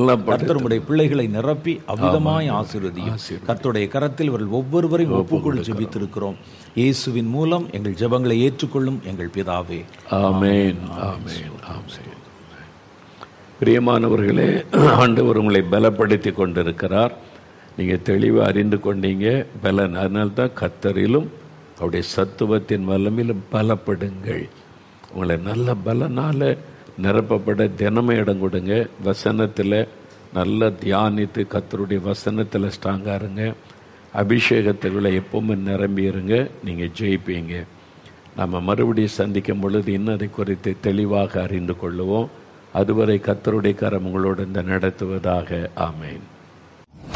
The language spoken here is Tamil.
கர்த்தருடைய பிள்ளைகளை நிரப்பி அவ்விதமாய் ஆசீர்வதியும். கர்த்தருடைய கரத்தில் இவர்கள் ஒவ்வொருவரையும் ஒப்புக்கொண்டு ஜெபித்திருக்கிறோம். இயேசுவின் மூலம் எங்கள் ஜெபங்களை ஏற்றுக்கொள்ளும் எங்கள் பிதாவே. ஆமென், ஆமென், ஆமென். பிரியமானவர்களே, ஆண்டவர் உங்களை பலப்படுத்தி கொண்டிருக்கிறார். நீங்கள் தெளிவாக அறிந்து கொண்டீங்க பலன். அதனால்தான் கர்த்தரிலும் அவருடைய சத்துவத்தின் வல்லமையிலும் பலப்படுங்கள். உங்களை நல்ல பலனால் நிரப்பப்பட தினமே இடம் கொடுங்க. வசனத்தில் நல்லா தியானித்து கர்த்தருடைய வசனத்தில் ஸ்ட்ராங்காக இருங்க. அபிஷேகத்துக்குள்ளே எப்பவுமே நிரம்பி இருங்க. நீங்கள் ஜெயிப்பீங்க. நம்ம மறுபடியும் சந்திக்கும் பொழுது இன்னும் அதை குறித்து தெளிவாக அறிந்து கொள்ளுவோம். அதுவரை கர்த்தருடைய கரம் உங்களோடு நடத்துவதாக. ஆமென்.